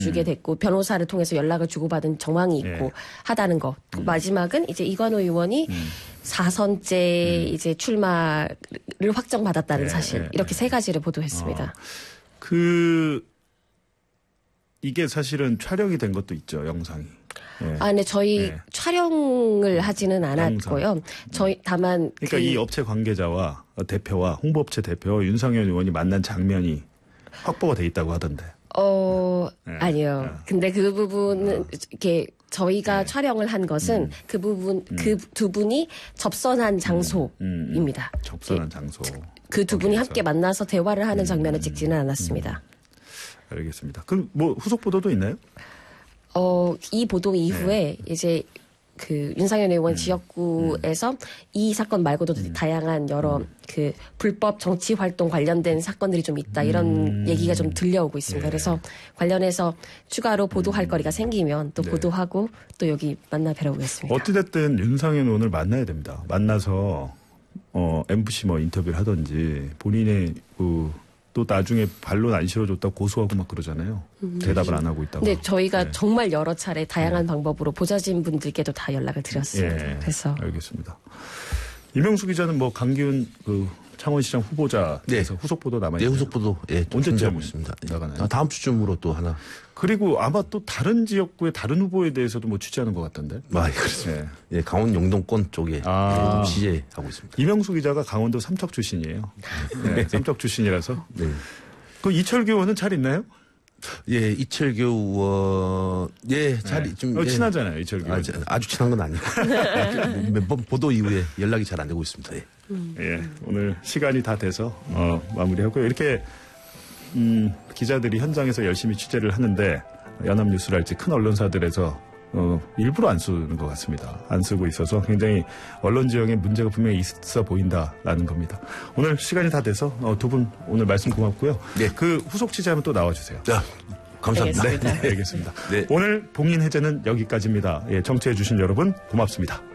주게 됐고 변호사를 통해서 연락을 주고받은 정황이 있고 하다는 것. 마지막은 이제 이관호 의원이 4선째 이제 출마를 확정받았다는 사실. 이렇게 세 가지를 보도했습니다. 이게 사실은 촬영이 된 것도 있죠, 영상이. 네, 저희 촬영을 하지는 않았고요. 저희 다만 그러니까 이 업체 관계자와 대표와 홍보업체 대표와 윤상현 의원이 만난 장면이 확보가 돼 있다고 하던데. 아니요. 근데 그 부분은 이렇게 저희가 촬영을 한 것은 그 두 분이 접선한 장소입니다. 접선한 장소. 그 두 분이 함께 만나서 대화를 하는 장면을 찍지는 않았습니다. 알겠습니다. 그럼 뭐 후속 보도도 있나요? 이 보도 이후에 이제 그 윤상현 의원 지역구에서 이 사건 말고도 다양한 여러 그 불법 정치 활동 관련된 사건들이 좀 있다 이런 얘기가 좀 들려오고 있습니다. 그래서 관련해서 추가로 보도할 거리가 생기면 또 보도하고 또 여기 만나 뵈러오겠습니다. 어찌됐든 윤상현 의원을 만나야 됩니다. 만나서 MBC 뭐 인터뷰를 하든지 본인의 또 나중에 반론 안 실어줬다고 고소하고 막 그러잖아요. 대답을 안 하고 있다고. 네, 저희가 정말 여러 차례 다양한 방법으로 보좌진 분들께도 다 연락을 드렸습니다. 그래서 알겠습니다. 이명수 기자는 뭐 강기훈 창원시장 후보자에서 후속 보도 남아 있나요? 네, 후속 보도 언제쯤 하고 있습니다. 나가나요? 다음 주쯤으로 또 하나. 그리고 아마 또 다른 지역구의 다른 후보에 대해서도 뭐 취재하는 것 같던데. 그렇습니다. 강원 영동권 쪽에 취재하고 있습니다. 이명수 기자가 강원도 삼척 출신이에요. 삼척 출신이라서. 그 이철규 의원은 잘 있나요? 이철규 의원, 좀. 친하잖아요, 이철규 의원. 아주 친한 건 아니고. 몇 번 보도 이후에 연락이 잘 안 되고 있습니다. 오늘 시간이 다 돼서, 마무리하고요. 이렇게, 기자들이 현장에서 열심히 취재를 하는데, 연합뉴스랄지 큰 언론사들에서, 일부러 안 쓰는 것 같습니다. 안 쓰고 있어서 굉장히 언론 지형에 문제가 분명히 있어 보인다라는 겁니다. 오늘 시간이 다 돼서 두 분 오늘 말씀 고맙고요. 그 후속 취재하면 또 나와주세요. 감사합니다. 알겠습니다. 오늘 봉인 해제는 여기까지입니다. 청취해주신 여러분 고맙습니다.